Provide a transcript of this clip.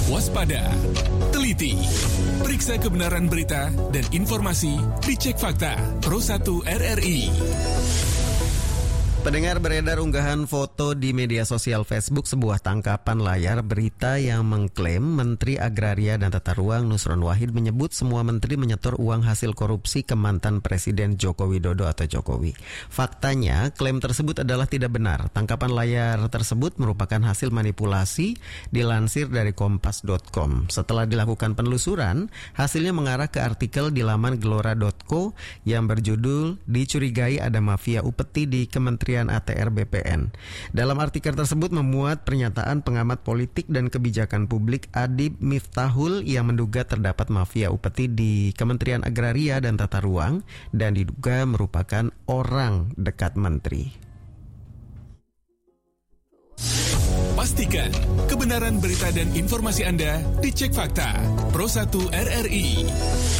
waspada, teliti, periksa kebenaran berita dan informasi, dicek fakta. Pro 1 RRI. Pendengar, beredar unggahan foto di media sosial Facebook sebuah tangkapan layar berita yang mengklaim Menteri Agraria dan Tata Ruang Nusron Wahid menyebut semua menteri menyetor uang hasil korupsi ke mantan Presiden Joko Widodo atau Jokowi. Faktanya, klaim tersebut adalah tidak benar. Tangkapan layar tersebut merupakan hasil manipulasi dilansir dari kompas.com. Setelah dilakukan penelusuran, hasilnya mengarah ke artikel di laman gelora.co yang berjudul "Dicurigai ada mafia upeti di Kementerian ATR BPN". Dalam artikel tersebut memuat pernyataan pengamat politik dan kebijakan publik Adib Miftahul yang menduga terdapat mafia upeti di Kementerian Agraria dan Tata Ruang dan diduga merupakan orang dekat menteri. Pastikan kebenaran berita dan informasi Anda dicek fakta. Pro 1 RRI.